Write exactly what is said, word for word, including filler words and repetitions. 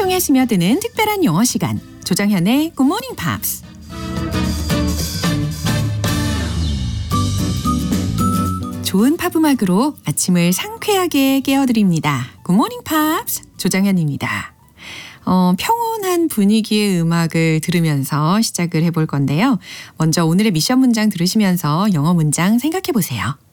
속에 스며드는 특별한 영어 시간, 조정현의 Good Morning Pops. 좋은 팝 음악으로 아침을 상쾌하게 깨워드립니다. Good Morning Pops, 조정현입니다. 어, 평온한 분위기의 음악을 들으면서 시작을 해볼 건데요. 먼저 오늘의 미션 문장 들으시면서 영어 문장 생각해 보세요.